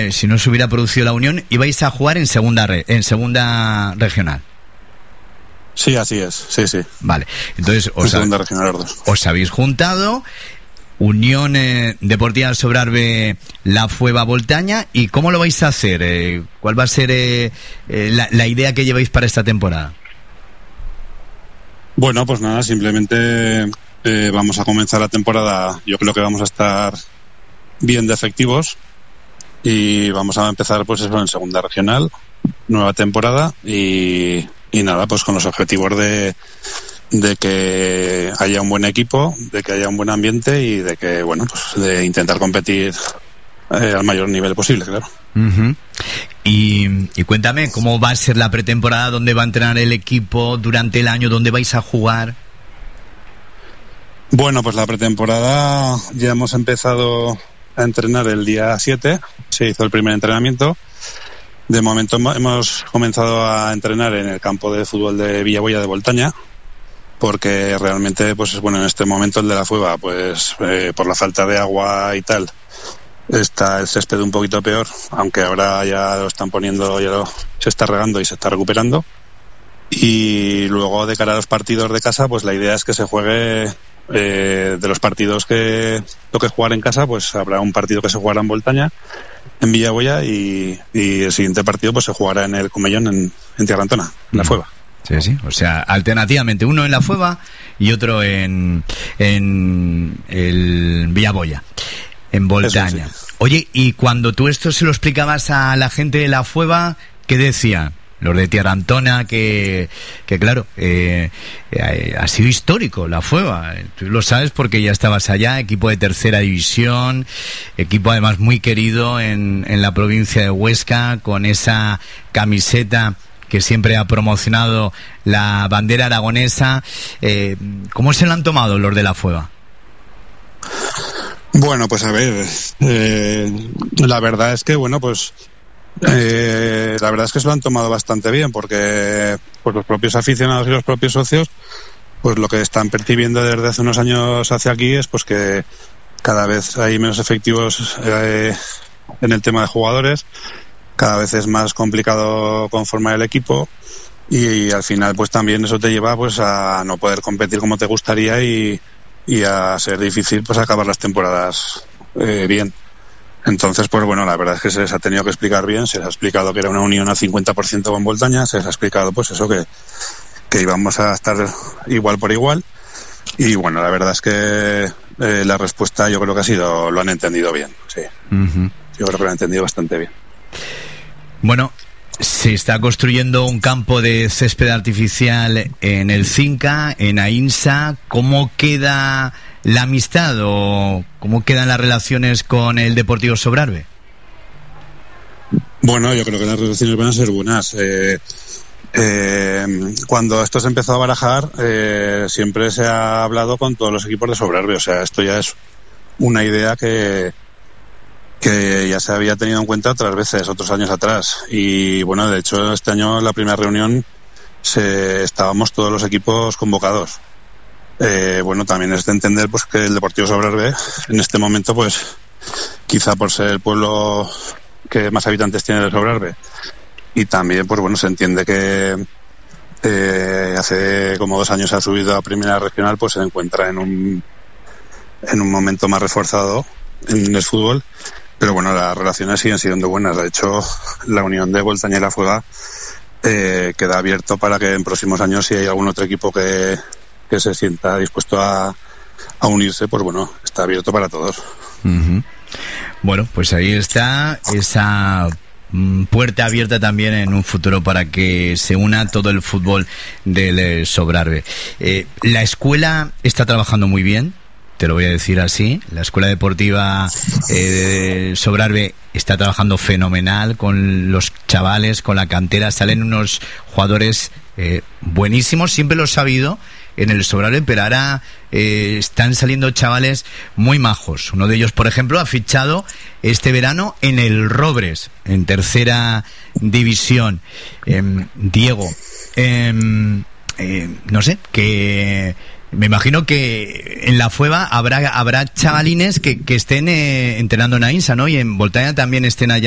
si no se hubiera producido la unión, ibais a jugar en segunda regional. Sí, así es, sí. Vale, entonces segunda regional los dos. Os habéis juntado, Unión Deportiva Sobrarbe, La Fueva, Voltaña, ¿y cómo lo vais a hacer? ¿Cuál va a ser la idea que lleváis para esta temporada? Bueno, pues nada, simplemente vamos a comenzar la temporada. Yo creo que vamos a estar bien de efectivos y vamos a empezar pues eso en segunda regional, nueva temporada y nada, pues con los objetivos de que haya un buen equipo, de que haya un buen ambiente y de que, bueno, pues de intentar competir al mayor nivel posible, claro. Uh-huh. Y cuéntame, ¿cómo va a ser la pretemporada? ¿Dónde va a entrenar el equipo durante el año? ¿Dónde vais a jugar? Bueno, pues la pretemporada ya hemos empezado a entrenar el día 7, se hizo el primer entrenamiento. De momento hemos comenzado a entrenar en el campo de fútbol de Villaboya de Voltaña, porque realmente, pues bueno, en este momento el de La Fueva, pues por la falta de agua y tal, está el césped un poquito peor, aunque ahora ya lo están poniendo, se está regando y se está recuperando. Y luego de cara a los partidos de casa, pues la idea es que se juegue de los partidos que toque jugar en casa, pues habrá un partido que se jugará en Voltaña, en Villaboya, y el siguiente partido pues se jugará en el Comellón, en Tierra Antona, en La Fueva. Sí, o sea, alternativamente, uno en La Fueva y otro en el Villaboya, en Voltaña. Sí. Oye, y cuando tú esto se lo explicabas a la gente de La Fueva, ¿qué decían? Los de Tierra Antona, que claro, ha sido histórico La Fueva. Tú lo sabes porque ya estabas allá, equipo de tercera división, equipo además muy querido en la provincia de Huesca, con esa camiseta que siempre ha promocionado la bandera aragonesa. ¿Cómo se lo han tomado los de La Fueva? Bueno, pues a ver, la verdad es que, bueno, pues la verdad es que se lo han tomado bastante bien, porque pues los propios aficionados y los propios socios, pues lo que están percibiendo desde hace unos años hacia aquí es pues que cada vez hay menos efectivos en el tema de jugadores, cada vez es más complicado conformar el equipo y al final pues también eso te lleva pues a no poder competir como te gustaría y a ser difícil pues acabar las temporadas bien. Entonces, pues bueno, la verdad es que se les ha tenido que explicar bien, se les ha explicado que era una unión al 50% con Voltaña, se les ha explicado pues eso, que íbamos a estar igual por igual, y bueno, la verdad es que la respuesta yo creo que lo han entendido bien, sí. Uh-huh. Yo creo que lo han entendido bastante bien. Bueno, se está construyendo un campo de césped artificial en el Cinca, en Aínsa. ¿Cómo queda la amistad o cómo quedan las relaciones con el Deportivo Sobrarbe? Bueno, yo creo que las relaciones van a ser buenas. Cuando esto se empezó a barajar, siempre se ha hablado con todos los equipos de Sobrarbe. O sea, esto ya es una idea que ya se había tenido en cuenta otras veces, otros años atrás. Y bueno, de hecho, este año, en la primera reunión, estábamos todos los equipos convocados. Bueno, también es de entender pues que el Deportivo Sobrarbe, en este momento, pues quizá por ser el pueblo que más habitantes tiene de Sobrarbe, y también, pues bueno, se entiende que hace como 2 años ha subido a primera regional, pues se encuentra en un momento más reforzado en el fútbol. Pero bueno, las relaciones siguen siendo buenas. De hecho, la unión de Voltaña y La Fueva queda abierto para que en próximos años, si hay algún otro equipo que se sienta dispuesto a unirse, pues bueno, está abierto para todos. Uh-huh. Bueno, pues ahí está esa puerta abierta también en un futuro para que se una todo el fútbol del Sobrarbe. La escuela está trabajando muy bien, te lo voy a decir así. La escuela deportiva de Sobrarbe está trabajando fenomenal con los chavales, con la cantera. Salen unos jugadores buenísimos, siempre lo he sabido en el Sobrarbe, pero ahora están saliendo chavales muy majos. Uno de ellos, por ejemplo, ha fichado este verano en el Robres, en tercera división. Diego, no sé, que me imagino que en La Fueva habrá chavalines que estén entrenando en Aínsa, ¿no? Y en Voltaña también estén allá